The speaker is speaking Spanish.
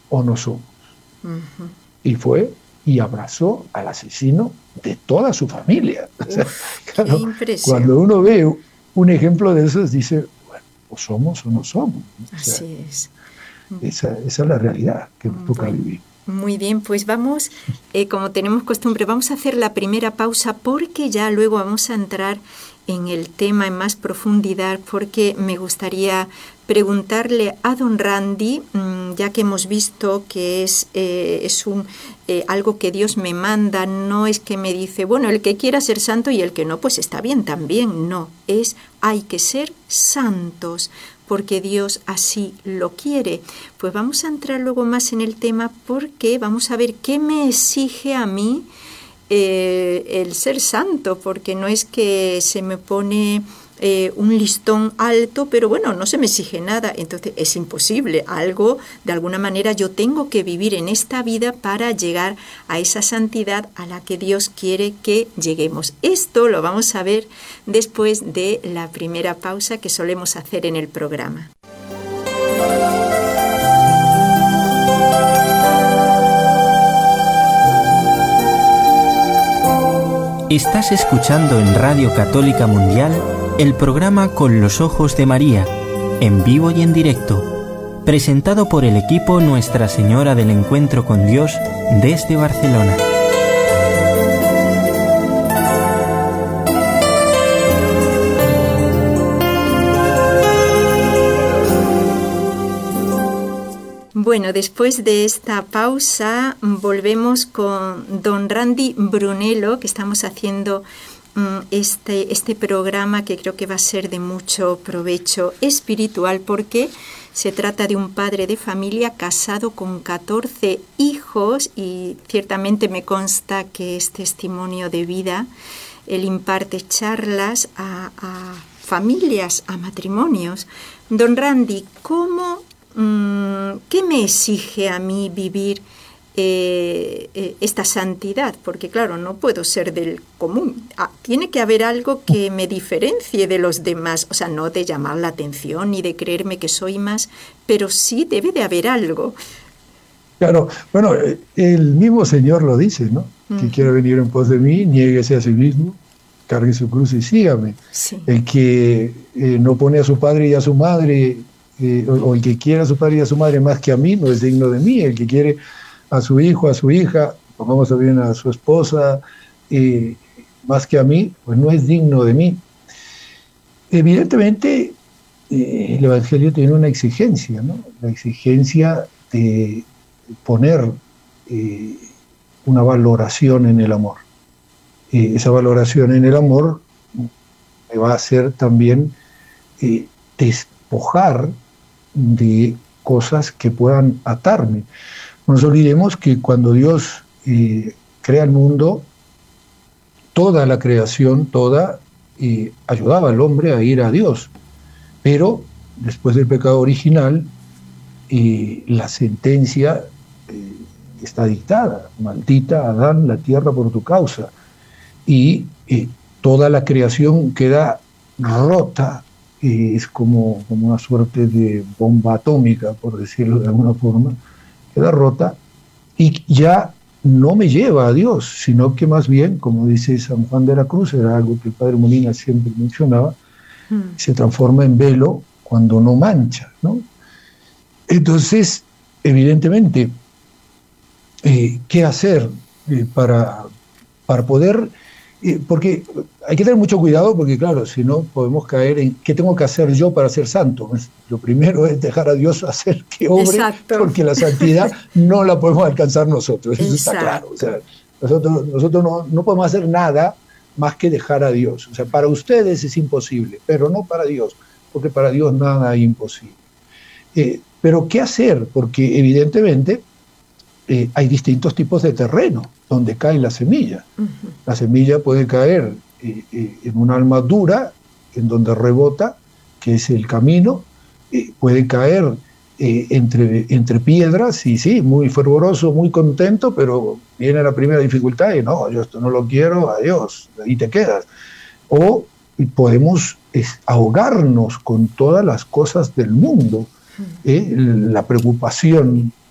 o no somos. Ujú. Y fue y abrazó al asesino de toda su familia. O sea, Qué claro, cuando impresión. uno ve un ejemplo de esos, dice, bueno, o somos o no somos. O sea, Así es. esa es la realidad que nos toca Bueno, vivir. muy bien, pues vamos, como tenemos costumbre, vamos a hacer la primera pausa porque ya luego vamos a entrar en el tema en más profundidad, porque me gustaría preguntarle a don Randy, ya que hemos visto que es algo que Dios me manda, no es que me dice, bueno, el que quiera ser santo y el que no, pues está bien también, no, hay que ser santos, porque Dios así lo quiere. Pues vamos a entrar luego más en el tema porque vamos a ver qué me exige a mí el ser santo, porque no es que se me pone un listón alto, pero bueno, no se me exige nada, entonces es imposible, algo, de alguna manera yo tengo que vivir en esta vida para llegar a esa santidad a la que Dios quiere que lleguemos. Esto lo vamos a ver después de la primera pausa que solemos hacer en el programa. Estás escuchando en Radio Católica Mundial el programa Con los Ojos de María, en vivo y en directo, presentado por el equipo Nuestra Señora del Encuentro con Dios desde Barcelona. Bueno, después de esta pausa volvemos con don Randy Brunello, que estamos haciendo este programa que creo que va a ser de mucho provecho espiritual, porque se trata de un padre de familia casado con 14 hijos y ciertamente me consta que es testimonio de vida. Él imparte charlas a familias, a matrimonios. Don Randy, ¿qué me exige a mí vivir esta santidad? Porque claro, no puedo ser del común. Tiene que haber algo que me diferencie de los demás. O sea, no de llamar la atención ni de creerme que soy más, pero sí debe de haber algo. Claro, bueno, el mismo Señor lo dice, ¿no? Que quiera venir en pos de mí, niéguese a sí mismo, cargue su cruz y sígame. Sí. El que no pone a su padre y a su madre, o el que quiera a su padre y a su madre más que a mí, no es digno de mí. El que quiere a su hijo, a su hija, pongamos también a su esposa, más que a mí, pues no es digno de mí. Evidentemente, el Evangelio tiene una exigencia, ¿no? La exigencia de poner una valoración en el amor. Esa valoración en el amor me va a hacer también despojar de cosas que puedan atarme. No nos olvidemos que cuando Dios crea el mundo, toda la creación, ayudaba al hombre a ir a Dios. Pero después del pecado original, la sentencia está dictada. Maldita Adán la tierra por tu causa. Y toda la creación queda rota. Es como una suerte de bomba atómica, por decirlo de alguna forma. Queda rota y ya no me lleva a Dios, sino que más bien, como dice San Juan de la Cruz, era algo que el padre Molina siempre mencionaba, se transforma en velo cuando no mancha, ¿no? Entonces, evidentemente, ¿qué hacer para poder? Porque hay que tener mucho cuidado, porque claro, si no podemos caer en ¿qué tengo que hacer yo para ser santo? Lo primero es dejar a Dios hacer que obre. Exacto. Porque la santidad no la podemos alcanzar nosotros, eso está claro. O sea, nosotros no podemos hacer nada más que dejar a Dios. O sea, para ustedes es imposible, pero no para Dios, porque para Dios nada es imposible. Pero ¿qué hacer? Porque evidentemente hay distintos tipos de terreno donde cae la semilla. La semilla puede caer en un alma dura, en donde rebota, que es el camino, puede caer entre piedras, y sí, muy fervoroso, muy contento, pero viene la primera dificultad y no, yo esto no lo quiero, adiós, ahí te quedas. O podemos ahogarnos con todas las cosas del mundo, la preocupación